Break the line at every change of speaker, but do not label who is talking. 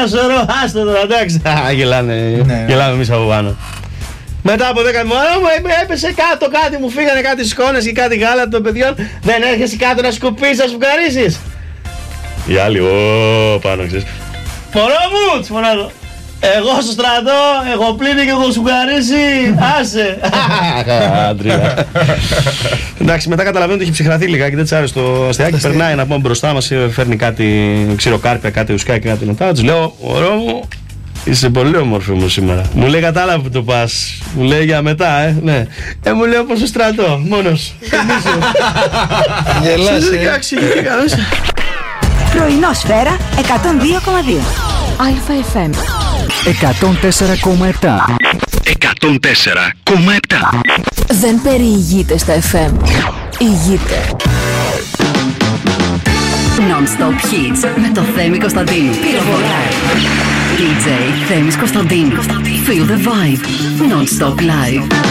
ένα σωρό, άστο τώρα, εντάξει. Γελάμε εμείς από πάνω. Μετά από 10 μου έπεσε κάτω κάτι, μου φύγανε κάτι σκόνες και κάτι γάλα των παιδιών. Δεν έρχεσαι κάτω να σκουπίσεις, να σφουγγαρίσεις. Οι άλλοι, πάνω ξέρεις. Μωρό μου, της φωνάζω. Εγώ στο στρατό, εγώ πλύνει και εγώ σφουγγαρίσει. Άσε. Άντρια. Εντάξει, μετά καταλαβαίνω ότι έχει ψυχραθεί λιγάκι, δεν της άρεσε το αστιάκι. Περνάει να πούμε μπροστά μας, φέρνει κάτι ξηροκάρπια, κάτι ουσκάκι, κάτι μετά. Της λέω, μωρό μου, είσαι πολύ όμορφη μου σήμερα. Μου λέει κατάλαβε που το πας. Μου λέει για μετά, ναι. Μου λέει όπως στο στρατό, μόνος. Γελάς,
Πρωινό Σφαίρα 102,2 ΑΕΦΜ
104,7 104,7.
Δεν περιηγείται στα FM. Ηγείται.
Non-stop hits με το Θέμη Κωνσταντίνου. DJ Θέμης Κωνσταντίνου. Feel the vibe. Non-stop live.